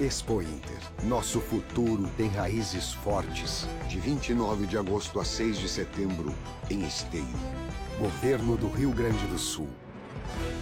Expo Inter. Nosso futuro tem raízes fortes. De 29 de agosto a 6 de setembro, em Esteio. Governo do Rio Grande do Sul.